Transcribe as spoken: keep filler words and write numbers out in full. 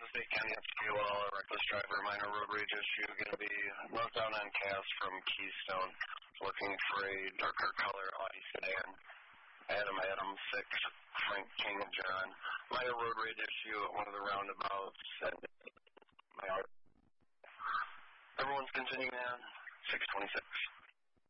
Kansas City County F C L, a reckless driver, minor road rage issue, going to be northbound on Cass from Keystone, looking for a darker color Audi sedan. Adam Adams, six, Frank King and John. Minor road rage issue at one of the roundabouts. And my Everyone's continuing on, six twenty-six.